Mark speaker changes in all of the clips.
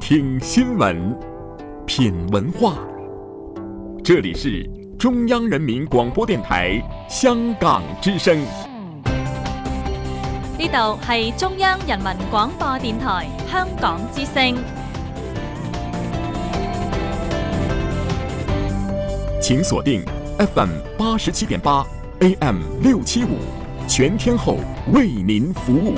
Speaker 1: 听新聞，品文化。這裡是中央人民廣播電台香港之聲。
Speaker 2: 呢度係中央人民廣播電台香港之聲。
Speaker 1: 請鎖定 FM 87.8 AM 675，全天候為您服務。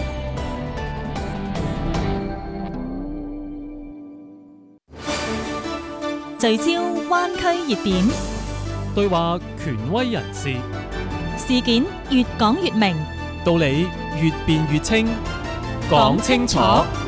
Speaker 2: 聚焦灣區熱點，
Speaker 3: 對話權威人士，
Speaker 2: 事件越講越明，
Speaker 3: 道理越辯越清，講清楚。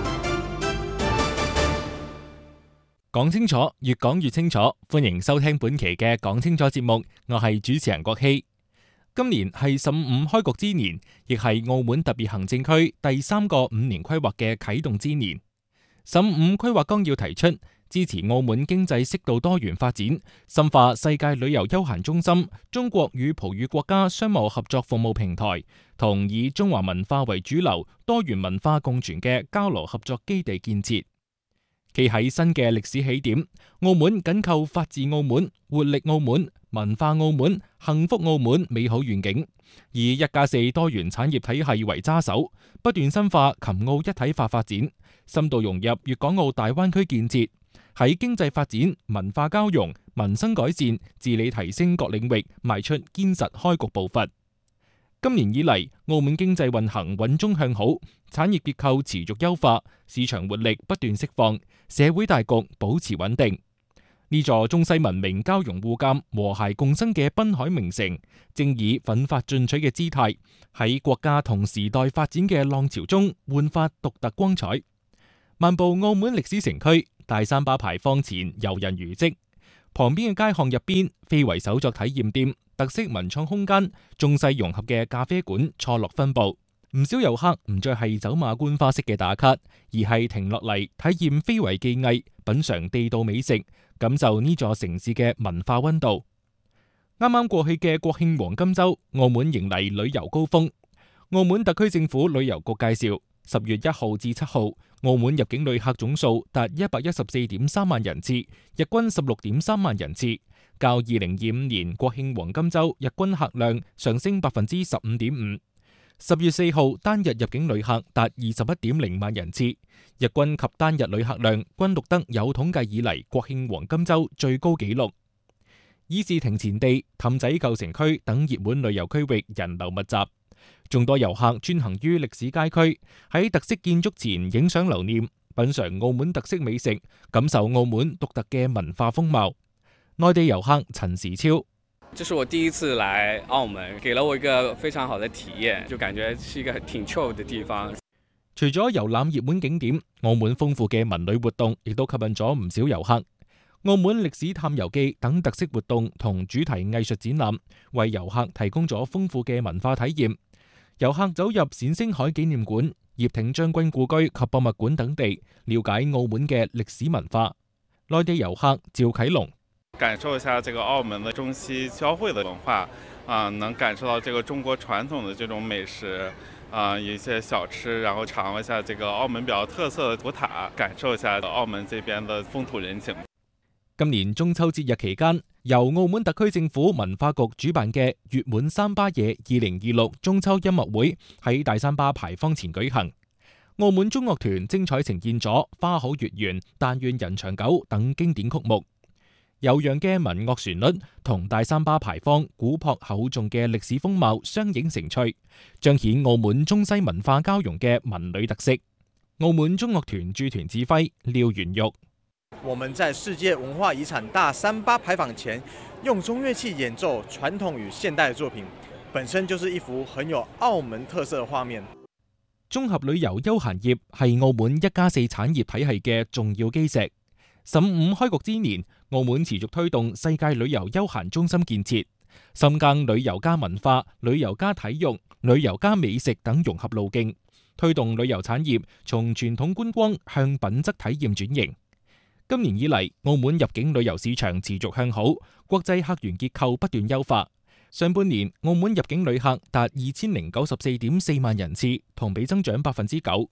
Speaker 3: 講清楚，越講越清楚。歡迎收聽本期嘅講清楚節目，我係主持人郭希。今年係15開局之年，亦係澳門特別行政區第3個5年規劃嘅啟動之年。15規劃綱要提出，支持澳門經濟適度多元發展，深化世界旅遊休閒中心、中國與葡語國家商務合作服務平台，同以中華文化為主流、多元文化共存嘅交流合作基地建設。企喺新嘅歷史起點，澳門緊扣法治澳門、活力澳門、文化澳門、幸福澳門美好願景，以1+4多元產業體系為揸手，不斷深化琴澳一體化發展，深度融入粵港澳大灣區建設，喺經濟發展、文化交融、民生改善、治理提升各領域邁出堅實開局步伐。今年以嚟，澳門經濟運行穩中向好，產業結構持續優化，市場活力不斷釋放，社會大局保持穩定。呢座中西文明交融互鑒、和諧共生嘅濱海名城，正以奮發進取嘅姿態，喺國家同時代發展嘅浪潮中煥發獨特光彩。漫步澳門歷史城區，大三巴牌坊前遊人如織，旁邊嘅街巷入邊，非遺手作體驗店、特色文創空間、中西融合嘅咖啡館錯落分佈。唔少遊客唔再係走馬觀花式嘅打卡，而係停落嚟體驗非遺技藝，品嘗地道美食，感受呢座城市嘅文化溫度。啱啱過去嘅國慶黃金週，澳門迎嚟旅遊高峰。澳門特區政府旅遊局介紹，10月1號至7號，澳門入境旅客總數達114.3萬人次，日均16.3萬人次，較2025年國慶黃金週日均客量上升15.5%。10月4號單日入境旅客達21.0萬人次，日均及單日旅客量均錄得有統計以嚟國慶黃金週最高紀錄。議事亭前地、氹仔舊城區等熱門旅遊區域人流密集，眾多遊客專行於歷史街區，喺特色建築前影相留念，品嘗澳門特色美食，感受澳門獨特嘅文化風貌。內地遊客陳時超：
Speaker 4: 這是我第一次來澳門，給了我一個非常好的體驗，就感覺是一個挺 chill 的地方。
Speaker 3: 除咗遊覽熱門景點，澳門豐富嘅文旅活動亦都吸引咗唔少遊客。澳門歷史探遊記等特色活動同主題藝術展覽，為遊客提供咗豐富嘅文化體驗。遊客走入冼星海紀念館、葉挺將軍故居及博物館等地，了解澳門嘅歷史文化。內地遊客趙啟龍：
Speaker 5: 感受一下這個澳門的中西交匯的文化，能感受到這個中國傳統的這種美食，一些小吃，然後嘗一下這個澳門比較特色的古塔，感受一下澳門這邊的風土人情。
Speaker 3: 今年中秋節日期間，由澳門特區政府文化局主辦嘅月滿三巴夜2026中秋音樂會喺大三巴牌坊前舉行。澳門中樂團精彩呈現咗花好月圓、但願人長久等經典曲目。悠揚嘅民樂旋律同大三巴牌坊古樸厚重嘅歷史風貌相映成趣，彰顯澳門中西文化交融嘅文旅特色。澳門中樂團駐團指揮廖元玉：
Speaker 6: 我們在世界文化遺產大三巴牌坊前，用中樂器演奏傳統與現代作品，本身就是一幅很有澳門特色嘅畫面。
Speaker 3: 綜合旅遊休閒業係澳門1+4產業體系嘅重要基石。15開局之年，澳門持續推動世界旅遊休閒中心建設，深耕旅遊加文化、旅遊加體育、旅遊加美食等融合路徑，推動旅遊產業從傳統觀光向品質體驗轉型。今年以嚟，澳門入境旅遊市場持續向好，國際客源結構不斷優化。上半年，澳門入境旅客達2094.4萬人次，同比增長9%。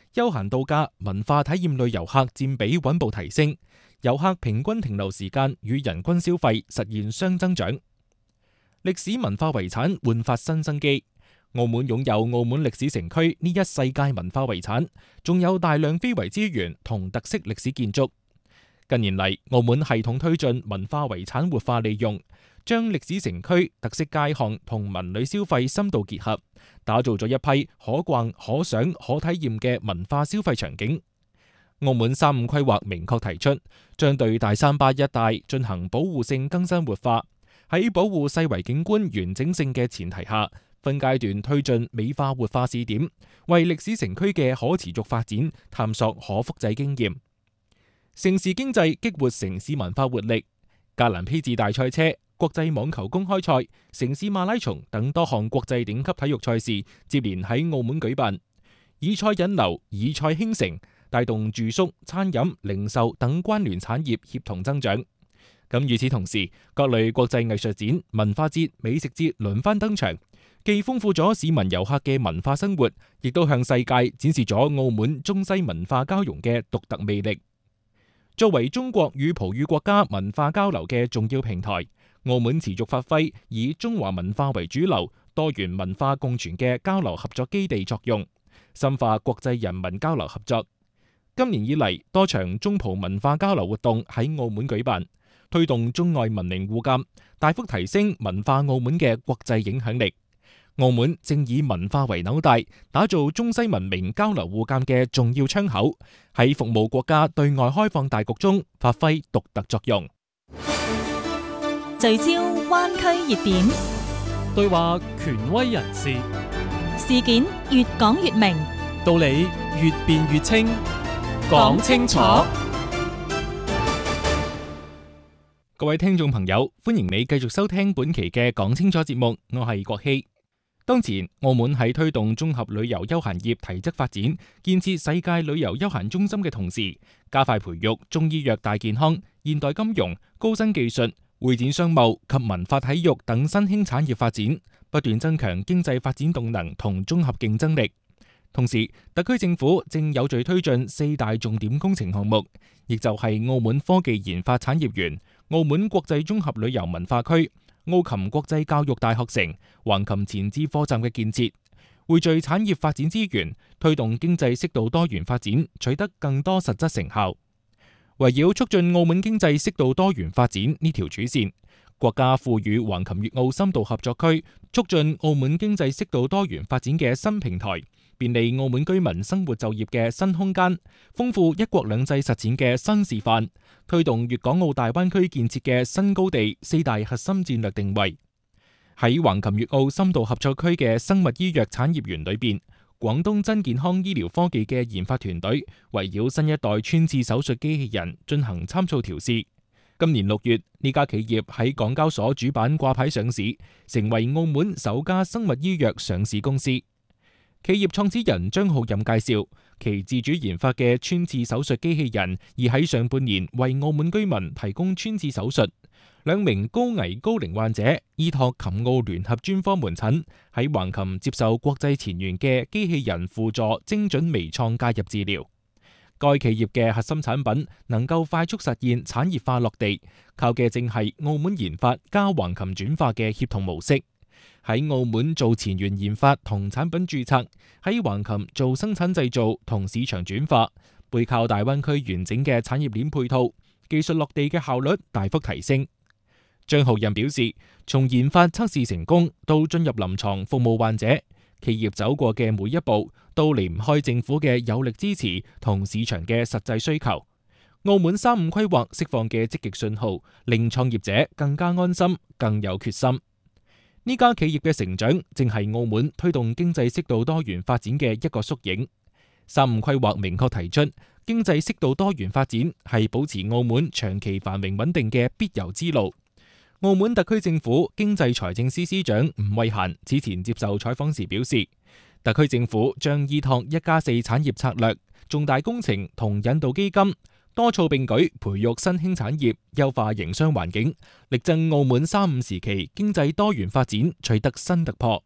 Speaker 3: 休閒度假、文化體驗旅遊客佔比穩步提升，遊客平均停留時間與人均消費實現雙增長。歷史文化遺產煥發新生機。澳門擁有澳門歷史城區呢一世界文化遺產，仲有大量非遺資源同特色歷史建築。近年嚟，澳門系統推進文化遺產活化利用，將歷史城區、特色街巷同文旅消費深度結合，打造咗一批可逛、可賞、可體驗嘅文化消費場景。澳門3.5規劃明確提出，將對大三巴一帶進行保護性更新活化，喺保護世遺景觀完整性嘅前提下，分階段推進美化活化試點，為歷史城區嘅可持續發展探索可複製經驗。城市經濟激活城市文化活力，格蘭披治大賽車、國際網球公開賽、城市馬拉松等多項國際頂級體育賽事接連喺澳門舉辦，以賽引流、以賽興城，帶動住宿、餐飲、零售等關聯產業協同增長。咁與此同時，各類國際藝術展、文化節、美食節輪番登場，既豐富咗市民遊客嘅文化生活，亦都向世界展示咗澳門中西文化交融嘅獨特魅力。作為中國與葡語國家文化交流嘅重要平台，澳門持續發揮以中華文化為主流、多元文化共存嘅交流合作基地作用，深化國際人民交流合作。今年以嚟，多場中葡文化交流活動喺澳門舉辦，推動中外文明互鑒，大幅提升文化澳門嘅國際影響力。澳門正以文化為紐帶，打造中西文明交流互鑒嘅重要窗口，喺服務國家對外開放大局中發揮獨特作用。
Speaker 2: 聚焦灣區熱點，
Speaker 7: 對話權威人士，
Speaker 2: 事件越講越明，
Speaker 7: 道理越辯越清，講清楚。
Speaker 3: 各位聽眾朋友，歡迎你繼續收聽本期嘅講清楚節目，我係國希。當前，澳門喺推動綜合旅遊休閒業提質發展、建設世界旅遊休閒中心嘅同時，加快培育中醫藥大健康、現代金融、高新技術、會展商貿及文化體育等新興產業發展，不斷增強經濟發展動能同綜合競爭力。同時，特區政府正有序推進4大重點工程項目，亦就係澳門科技研發產業園、澳門國際綜合旅遊文化區、澳琴國際教育大學城、橫琴前置貨站嘅建設，匯聚產業發展資源，推動經濟適度多元發展，取得更多實質成效。圍繞促進澳門經濟適度多元發展呢條主線，國家賦予橫琴粵澳深度合作區促進澳門經濟適度多元發展嘅新平台，便利澳門居民生活就業嘅新空間，豐富一國兩制實踐嘅新示範，推動粵港澳大灣區建設嘅新高地4大核心戰略定位。喺橫琴粵澳深度合作區嘅生物醫藥產業園裏邊，廣東真健康醫療科技嘅研發團隊圍繞新一代穿刺手術機器人進行參數調試。今年6月，呢家企業喺港交所主板掛牌上市，成為澳門首家生物醫藥上市公司。企業創始人張浩任介紹，其自主研發嘅穿刺手術機器人已喺上半年為澳門居民提供穿刺手術。2名高危高齡患者依託琴澳聯合專科門診喺橫琴接受國際前沿嘅機器人輔助精準微創介入治療。該企業嘅核心產品能夠快速實現產業化落地，靠嘅正係澳門研發加橫琴轉化嘅協同模式。喺澳門做前沿研發同產品註冊，喺橫琴做生產製造同市場轉化，背靠大灣區完整嘅產業鏈配套，技術落地嘅效率大幅提升。張浩任表示，從研發測試成功到進入臨床服務患者，企業走過嘅每一步都離唔開政府嘅有力支持同市場嘅實際需求。澳門3.5規劃釋放嘅積極信號，令創業者更加安心、更有決心。呢家企業嘅成長正係澳門推動經濟適度多元發展嘅一個縮影。3.5規劃明確提出，經濟適度多元發展係保持澳門長期繁榮穩定嘅必由之路。澳門特區政府經濟財政司司長吳惠嫻此前接受採訪時表示，特區政府將依託1+4產業策略、重大工程同引導基金，多措並舉，培育新興產業，優化營商環境，力爭澳門3.5時期經濟多元發展取得新突破。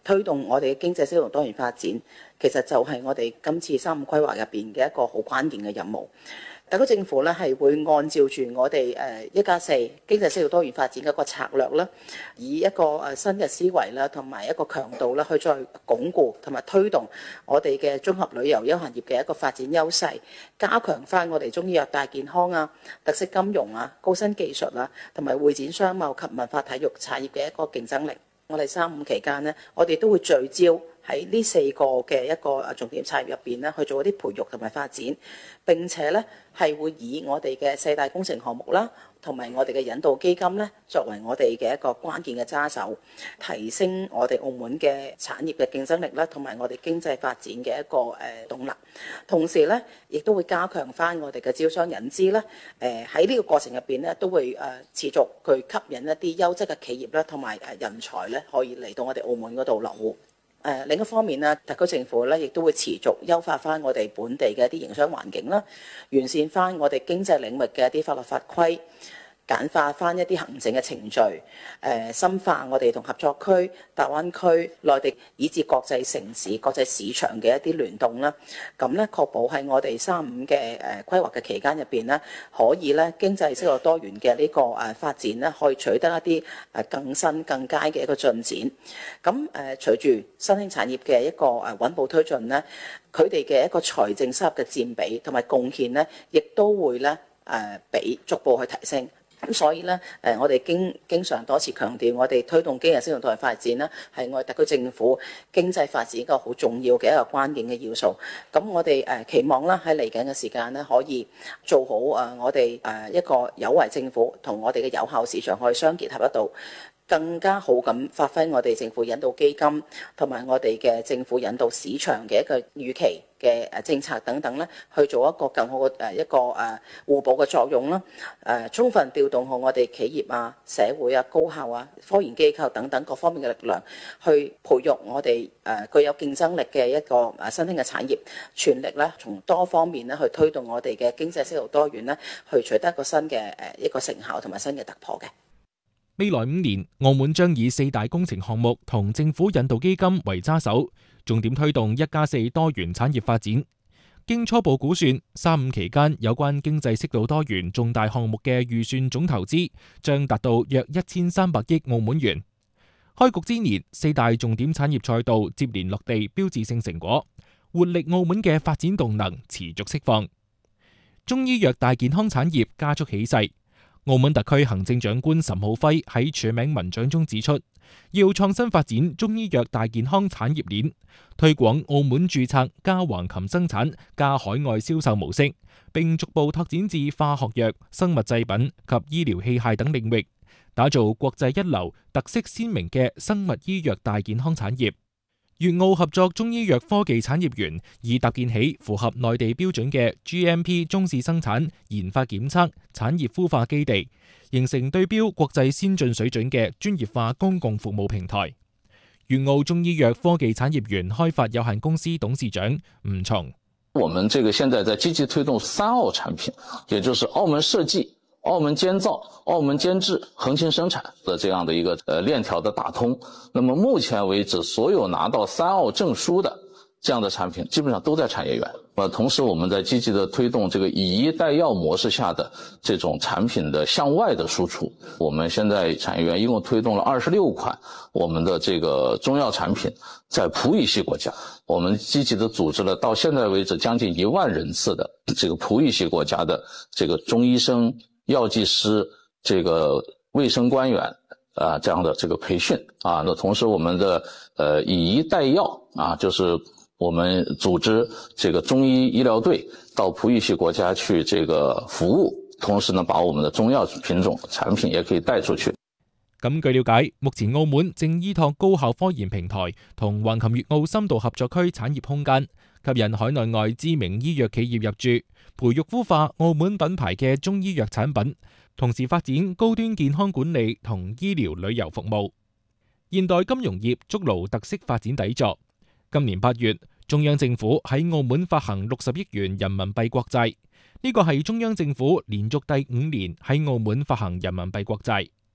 Speaker 8: 推動我哋嘅經濟適度多元發展，其實就係我哋今次3.5規劃入邊嘅一個好關鍵嘅任務。特區政府咧係會按照住我哋1+4經濟適度多元發展嘅一個策略啦，以一個新嘅思維啦，同埋一個強度啦，去再鞏固同埋推動我哋嘅綜合旅遊休閒業嘅一個發展優勢，加強翻我哋中醫藥大健康啊、特色金融啊、高新技術啊，同埋會展商貿及文化體育產業嘅一個競爭力。我哋3.5期間呢，我哋都會聚焦喺呢4個嘅一個重點產業入邊咧，去做一啲培育同埋發展。並且咧係會以我哋嘅4大工程項目啦，同埋我哋嘅引導基金咧，作為我哋嘅一個關鍵嘅揸手，提升我哋澳門嘅產業嘅競爭力啦，同埋我哋經濟發展嘅一個動力。同時咧，亦都會加強翻我哋嘅招商引資啦。喺呢個過程入邊咧，都會持續去吸引一啲優質嘅企業啦，同埋人才咧，可以嚟到我哋澳門嗰度落戶。另一方面呢，特區政府咧亦都會持續優化翻我哋本地嘅一啲營商環境啦，完善翻我哋經濟領域嘅一啲法律法規，簡化翻一啲行政嘅程序，深化我哋同合作區、大灣區、內地以至國際城市、國際市場嘅一啲聯動啦。咁咧確保喺我哋3.5嘅規劃嘅期間入邊咧，可以咧經濟適度多元嘅呢個發展咧，可以取得一啲更新更佳嘅一個進展。咁隨住新興產業嘅一個穩步推進咧，佢哋嘅一個財政收入嘅佔比同埋貢獻咧，亦都會咧比逐步去提升。咁所以咧，我哋經常多次強調，我哋推動經濟適度多元發展咧，係我哋特區政府經濟發展一個好重要嘅一個關鍵嘅要素。咁我哋期望啦，喺嚟緊嘅時間咧，可以做好我哋一個有為政府同我哋嘅有效市場可以相結合得到，更加好咁發揮我哋政府引導基金同埋我哋嘅政府引導市場嘅一個預期嘅政策等等咧，去做一個更好嘅一個互補嘅作用啦。充分調動好我哋企業啊、社會啊、高校啊、科研機構等等各方面嘅力量，去培育我哋具有競爭力嘅一個新興嘅產業，全力咧從多方面咧去推動我哋嘅經濟適度多元咧，去取得一個新嘅一個成效同埋新嘅突破嘅。
Speaker 3: 未來5年，澳門將以4大工程項目同政府引導基金為揸手，重點推動1+4多元產業發展。經初步估算，3.5期間有關經濟適度多元重大項目嘅預算總投資將達到約1300億澳門元。開局之年，4大重點產業賽道接連落地標誌性成果，活力澳門嘅發展動能持續釋放。中醫藥大健康產業加速起勢。澳門特區行政長官岑浩輝喺署名文章中指出，要創新發展中醫藥大健康產業鏈，推廣澳門註冊加橫琴生產加海外銷售模式，並逐步拓展至化學藥、生物製品及醫療器械等領域，打造國際一流、特色鮮明嘅生物醫藥大健康產業。粵澳合作中醫藥科技產業園已搭建起符合內地標準嘅 GMP 中試生產、研發檢測、產業孵化基地，形成對標國際先進水準嘅專業化公共服務平台。粵澳中醫藥科技產業園開發有限公司董事長吳松：
Speaker 9: 我們這個現在在積極推動3澳產品，也就是澳門設計、澳門監造、澳門監製、橫琴生產的這樣的一個鏈條的打通。那麼目前為止，所有拿到3澳證書的這樣的產品，基本上都在產業園。同時我們在積極的推動這個以醫帶藥模式下的這種產品的向外的輸出。我們現在產業園一共推動了26款我們的這個中藥產品，在葡語系國家，我們積極的組織了到現在為止將近1萬人次的這個葡語系國家的這個中醫生、藥劑師、這個衛生官員這樣的這個培訓啊。那同時我們的以醫帶藥啊，就是我們組織這個中醫醫療隊到葡語系國家去這個服務，同時呢把我們的中藥品種產品也可以帶出去。
Speaker 3: 咁據了解，目前澳門正依託高校科研平台同橫琴粵澳深度合作區產業空間，吸引海內外知名醫藥企業入駐，培育孵化澳門品牌嘅中醫藥產品，同時發展高端健康管理同醫療旅遊服務。現代金融業築牢特色發展底座。今年8月，中央政府喺澳門發行60億元人民幣國債，呢個係中央政府連續第5年喺澳門發行人民幣國債。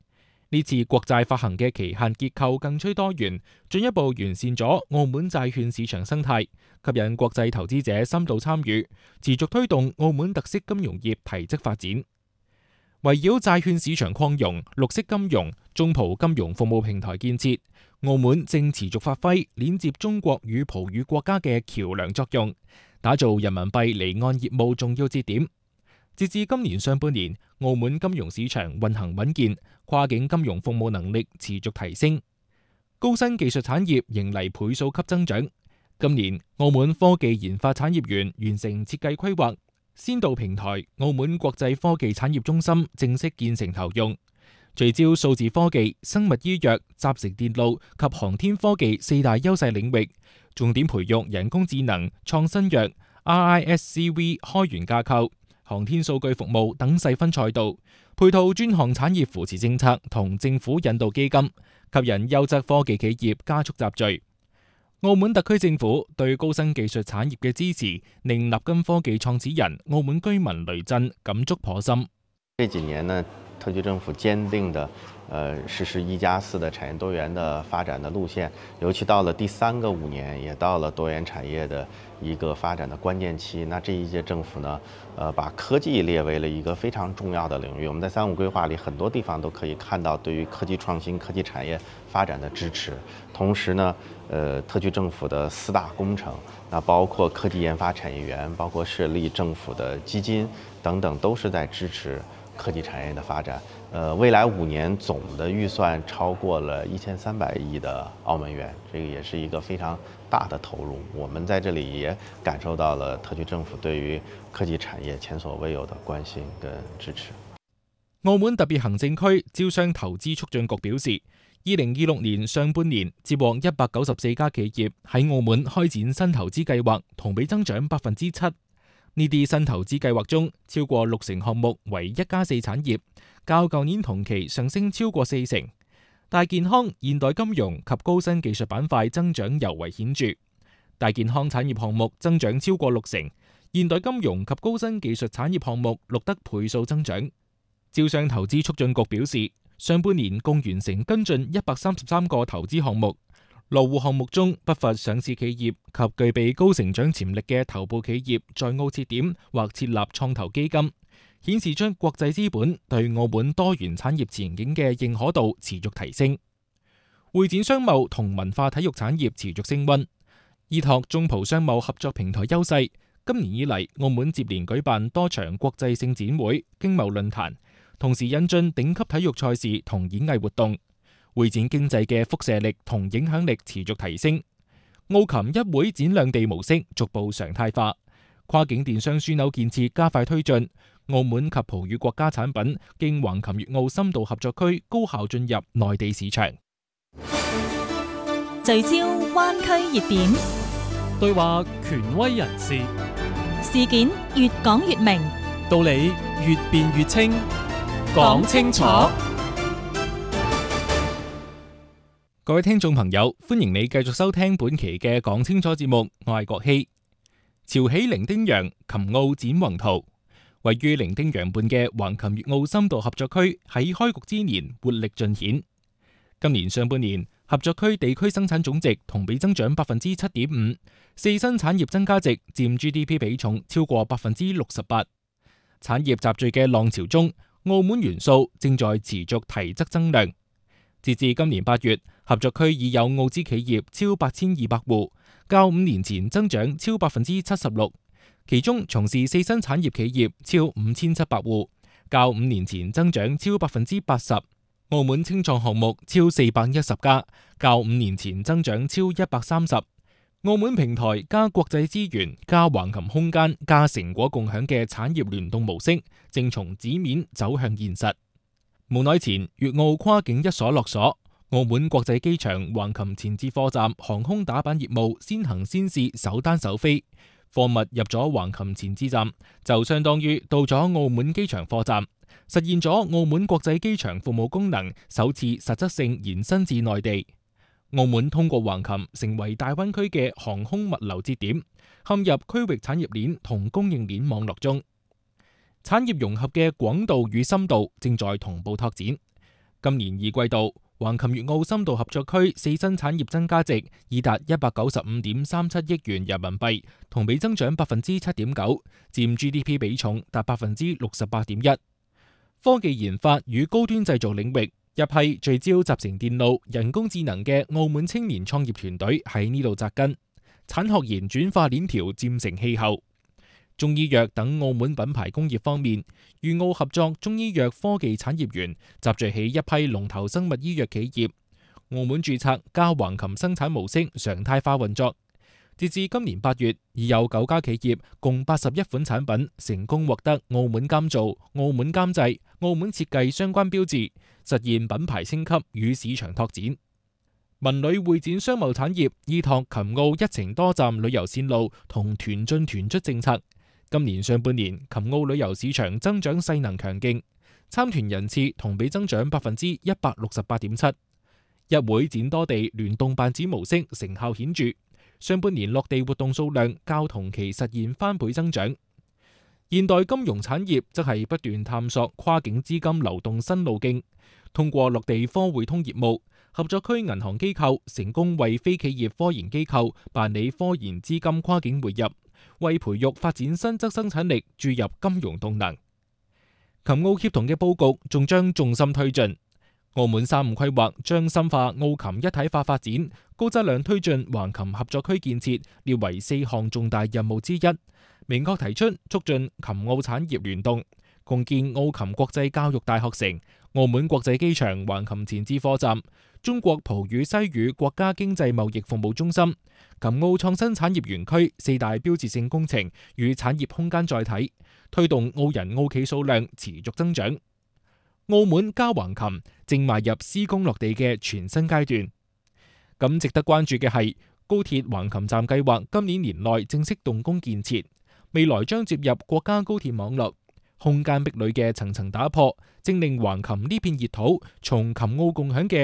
Speaker 3: 呢次國債發行嘅期限結構更趨多元，進一步完善咗澳門債券市場生態，吸引國際投資者深度參與，持續推動澳門特色金融業提質發展。圍繞債券市場擴容、綠色金融、中葡金融服務平台建設，澳門正持續發揮連接中國與葡語國家嘅橋樑作用，打造人民幣離岸業務重要節點。截至今年上半年，澳門金融市場運行穩健，跨境金融服務能力持續提升，高新技術產業迎嚟倍數級增長。今年，澳門科技研發產業園完成設計規劃，先導平台澳門國際科技產業中心正式建成投用，聚焦數字科技、生物醫藥、集成電路及航天科技四大優勢領域，重點培育人工智能、創新藥、RISC-V 開源架構、航天數據服務等細分賽道，配套專項產業扶持政策同政府引導基金，吸引優質科技企業加速集聚。澳門特區政府對高新技術產業嘅支持，令立根科技創始人澳門居民雷震感觸頗深。
Speaker 10: 這幾年呢，特區政府堅定的實施1+4的產業多元的發展的路線，尤其到了第3個5年，也到了多元產業的一個發展的關鍵期。那這一屆政府呢，把科技列為了一個非常重要的領域。我們在3.5規劃裏很多地方都可以看到對於科技創新、科技產業發展的支持。同時呢，特區政府的4大工程，那包括科技研發產業園，包括設立政府的基金等等，都是在支持科技產業的發展。未來5年總的預算超過了1300億的澳門元，這個也是一個非常大的投入。我們在這裡也感受到了特區政府對於科技產業前所未有的關心跟支持。
Speaker 3: 澳門特別行政區招商投資促進局表示，2026年上半年接獲194家企業喺澳門開展新投資計劃，同比增長7%。呢啲新投資計劃中，超過60%項目為1+4產業，較舊年同期上升超過40%。大健康、現代金融及高新技術板塊增長尤為顯著，大健康產業項目增長超過60%，現代金融及高新技術產業項目錄得倍數增長。招商投資促進局表示，上半年共完成跟進133個投資項目。落戶項目中不乏上市企業及具備高成長潛力嘅頭部企業在澳設點或設立創投基金，顯示出國際資本對澳門多元產業前景嘅認可度持續提升。會展商貿同文化體育產業持續升溫，依託中葡商貿合作平台優勢，今年以嚟澳門接連舉辦多場國際性展會、經貿論壇，同時引進頂級體育賽事同演藝活動。會展經濟嘅輻射力同影響力持續提升，澳琴一會展兩地模式逐步常態化，跨境電商樞紐建設加快推進，澳門及葡語國家產品經橫琴粵澳深度合作區高效進入內地市場。
Speaker 2: 聚焦灣區熱點，
Speaker 7: 對話權威人士，
Speaker 2: 事件越講越明，
Speaker 7: 道理越辯越清，講清楚。
Speaker 3: 各位聽眾朋友，歡迎你繼續收聽本期嘅講清楚節目，我係郭希。潮起伶仃洋，琴澳展宏圖。位於伶仃洋畔嘅橫琴粵澳深度合作區喺開局之年活力盡顯。今年上半年，合作區地區生產總值同比增長7.5%，四新產業增加值佔 GDP 比重超過68%。產業集聚嘅浪潮中，澳門元素正在持續提質增量。截至今年8月，合作區已有澳資企業超8200戶，較5年前增長超76%。其中從事四新產業企業超5700戶，較5年前增長超80%。澳門青創項目超410家，較5年前增長超130%。澳門平台加國際資源加橫琴空間加成果共享嘅產業聯動模式，正從紙面走向現實。無奈前，粵澳跨境一鎖落鎖，澳門國際機場橫琴前置貨站航空打板業務先行先試首單首飛，貨物入咗橫琴前置站，就相當於到咗澳門機場貨站，實現咗澳門國際機場服務功能首次實質性延伸至內地。澳門通過橫琴成為大灣區嘅航空物流節點，陷入區域產業鏈同供應鏈網絡中。產業融合嘅廣度與深度正在同步拓展。 今年二季度，橫琴粵澳深度合作區4新產業增加值已達195.37億元人民幣，同比增長7.9%，佔 GDP 比重達68.1%。科技研發與高端製造領域，一批聚焦集成電路、人工智能嘅澳門青年創業團隊喺呢度扎根，產學研轉化鏈條漸成氣候。中醫藥等澳門品牌工業方面，粵澳合作中醫藥科技產業園集聚起一批龍頭生物醫藥企業，澳門註冊加橫琴生產模式常態化運作。截至今年8月，已有9家企業共81款產品成功獲得澳門監造、澳門監製、澳門設計相關標誌，實現品牌升級與市場拓展。文旅會展商貿產業依託琴澳一程多站旅遊線路同團進團出政策，今年上半年琴澳旅遊市場增長勢能強勁，參團人次同比增長168.7%。一會展多地聯動辦展模式成效顯著，上半年落地活動數量較同期實現翻倍增長。現代金融產業則係不斷探索跨境資金流動新路徑，通過落地科匯通業務，合作區銀行機構成功為非企業科研機構辦理科研資金跨境匯入，為培育發展新質生產力注入金融動能。琴澳協同嘅佈局仲將重心推進。澳門3.5規劃將深化澳琴一體化發展，高質量推進橫琴合作區建設，列為4項重大任務之一。明確提出促進琴澳產業聯動，共建澳琴國際教育大學城、澳門國際機場橫琴前置貨站、中國葡語西語國家經濟貿易服務中心、琴澳創新產業園區4大標誌性工程與產業空間載體，推動澳人澳企數量持續增長。澳門加橫琴正邁入施工落地嘅全新階段。咁值得關注嘅係，高鐵橫琴站計劃今年年內正式動工建設，未來將接入國家高鐵網絡，空間壁壘嘅層層打破，正令橫琴呢片熱土從琴澳共享嘅